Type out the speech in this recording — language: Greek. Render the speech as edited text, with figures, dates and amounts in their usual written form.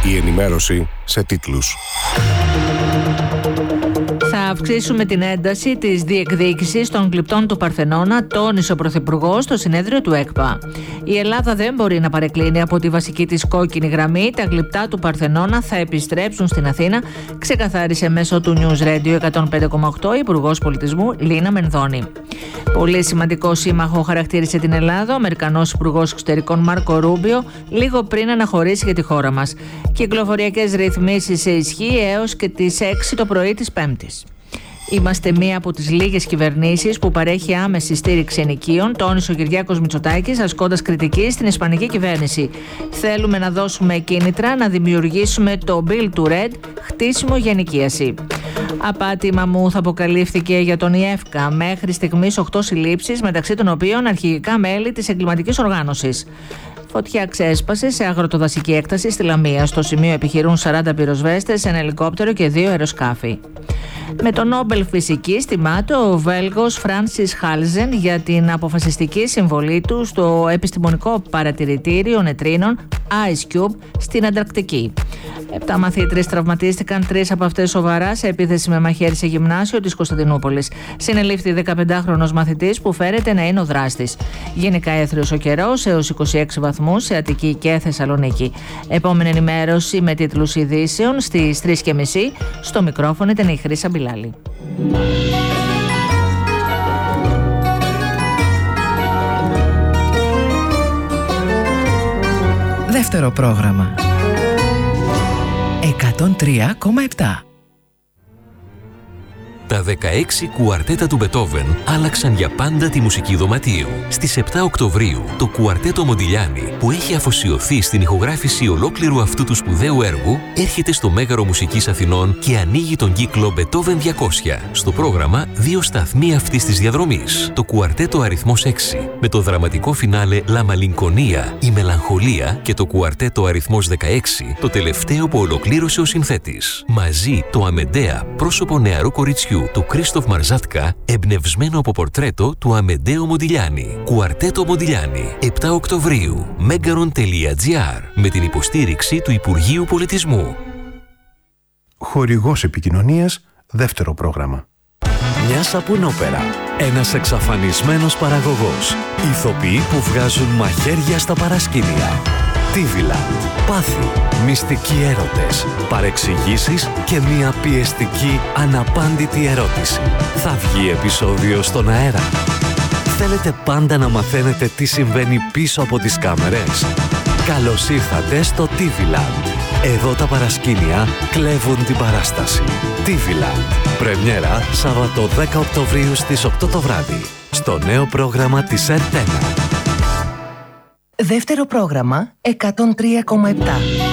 Η ενημέρωση σε τίτλους. Θα αυξήσουμε την ένταση της διεκδίκησης των γλυπτών του Παρθενώνα, τόνισε ο Πρωθυπουργός στο συνέδριο του ΕΚΠΑ. Η Ελλάδα δεν μπορεί να παρεκκλίνει από τη βασική της κόκκινη γραμμή. Τα γλυπτά του Παρθενώνα θα επιστρέψουν στην Αθήνα, ξεκαθάρισε μέσω του News Radio 105,8 η Υπουργός Πολιτισμού Λίνα Μενδώνη. Πολύ σημαντικό σύμμαχο χαρακτήρισε την Ελλάδα ο Αμερικανός Υπουργός Εξωτερικών Μάρκο Ρούμπιο λίγο πριν αναχωρήσει για τη χώρα μας. Κυκλοφοριακές ρυθμίσεις σε ισχύ έως και τις 6 το πρωί της Πέμπτης. Είμαστε μία από τις λίγες κυβερνήσεις που παρέχει άμεση στήριξη ενοικίων, τόνισε ο Κυριάκος Μητσοτάκης, ασκώντας κριτική στην ισπανική κυβέρνηση. Θέλουμε να δώσουμε κίνητρα να δημιουργήσουμε το Build to Rent, χτίσιμο για ενοικίαση. Απάτη μαμούθ αποκαλύφθηκε για τον ΙΕΦΚΑ. Μέχρι στιγμής 8 συλλήψεις, μεταξύ των οποίων αρχηγικά μέλη της εγκληματικής οργάνωσης. Φωτιά ξέσπασε σε αγροτοδασική έκταση στη Λαμία. Στο σημείο επιχειρούν 40 πυροσβέστες, ένα ελικόπτερο και 2 αεροσκάφη. Με το Νόμπελ Φυσικής τιμάται ο Βέλγος Φράνσις Χάλζεν για την αποφασιστική συμβολή του στο επιστημονικό παρατηρητήριο νετρίνων Ice Cube στην Ανταρκτική. 7 μαθήτρες τραυματίστηκαν, 3 από αυτές σοβαρά, σε επίθεση με μαχαίρι σε γυμνάσιο της Κωνσταντινούπολης. Συνελήφθη 15χρονος μαθητής που φέρεται να είναι ο δράστης. Γενικά έθριος ο καιρός έως 26 βαθμούς σε Αττική και Θεσσαλονίκη. Επόμενη ενημέρωση με τίτλους ειδήσεων στις 3:30. Στο μικρόφωνο ήταν η Χρύσα Μπιλάλη. Δεύτερο πρόγραμμα 103,7. Τα 16 κουαρτέτα του Μπετόβεν άλλαξαν για πάντα τη μουσική δωματίου. Στις 7 Οκτωβρίου, το κουαρτέτο Μοντιλιάνι, που έχει αφοσιωθεί στην ηχογράφηση ολόκληρου αυτού του σπουδαίου έργου, έρχεται στο Μέγαρο Μουσικής Αθηνών και ανοίγει τον κύκλο Μπετόβεν 200. Στο πρόγραμμα, 2 σταθμοί αυτής της διαδρομής. Το κουαρτέτο αριθμός 6, με το δραματικό φινάλε La Malinconia, η Μελαγχολία, και το κουαρτέτο αριθμός 16, το τελευταίο που ολοκλήρωσε ο συνθέτης. Μαζί, το Αμεντέα, πρόσωπο νεαρού κοριτσιού του Κρίστοφ Μαρζάτκα, εμπνευσμένο από πορτρέτο του Αμεντέο Μοντιλιάνι. Κουαρτέτο Μοντιλιάνι, 7 Οκτωβρίου, megaron.gr, με την υποστήριξη του Υπουργείου Πολιτισμού. Χορηγός επικοινωνίας, δεύτερο πρόγραμμα. Μια σαπουνόπερα. Ένας εξαφανισμένος παραγωγός. Ηθοποιοί που βγάζουν μαχαίρια στα παρασκήνια. Τίβιλαντ. Πάθη. Μυστικοί έρωτες. Παρεξηγήσεις και μια πιεστική αναπάντητη ερώτηση. Θα βγει επεισόδιο στον αέρα? Θέλετε πάντα να μαθαίνετε τι συμβαίνει πίσω από τις κάμερες? Καλώς ήρθατε στο Τίβιλαντ. Εδώ τα παρασκήνια κλέβουν την παράσταση. Τίβιλαντ. Πρεμιέρα Σάββατο 10 Οκτωβρίου στις 8 το βράδυ. Στο νέο πρόγραμμα της ΕΡΤ1. Δεύτερο πρόγραμμα 103,7.